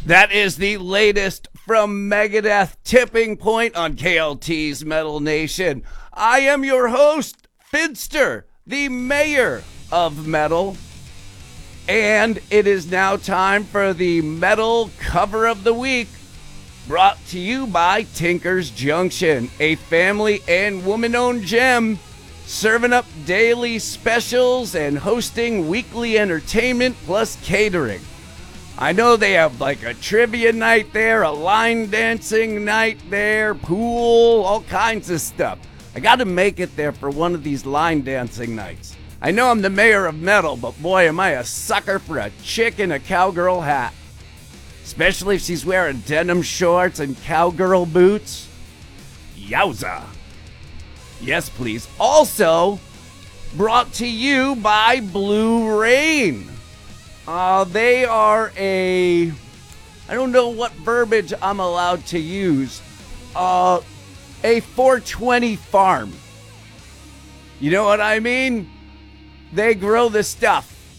That is the latest from Megadeth Tipping Point on KLT's Metal Nation. I am your host, Fidster, the mayor of metal. And it is now time for the metal cover of the week, brought to you by Tinker's Junction, a family and woman-owned gym, serving up daily specials and hosting weekly entertainment plus catering. I know they have like a trivia night there, a line dancing night there, pool, all kinds of stuff. I got to make it there for one of these line dancing nights. I know I'm the mayor of metal, but boy, am I a sucker for a chick in a cowgirl hat. Especially if she's wearing denim shorts and cowgirl boots. Yowza. Yes, please. Also, brought to you by Blue Rain. They are I don't know what verbiage I'm allowed to use. A 420 farm. You know what I mean? They grow the stuff.